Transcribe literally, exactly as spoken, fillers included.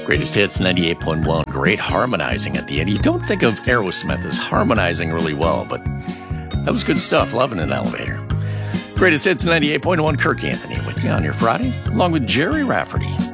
Greatest Hits ninety-eight point one. Great harmonizing at the end. You don't think of Aerosmith as harmonizing really well, but that was good stuff. Loving an elevator. Greatest Hits ninety-eight point one. Kirk Anthony with you on your Friday, along with Jerry Rafferty.